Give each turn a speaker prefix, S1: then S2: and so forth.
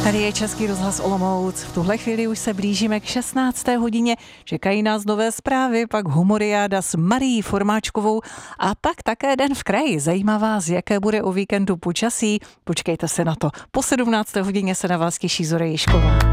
S1: Tady je Český rozhlas Olomouc. V tuhle chvíli už se blížíme k 16. hodině. Čekají nás nové zprávy, pak humoriáda s Marií Formáčkovou a pak také Den v kraji. Zajímá vás, jaké bude o víkendu počasí? Počkejte se na to. Po 17. hodině se na vás těší Zora Ježková.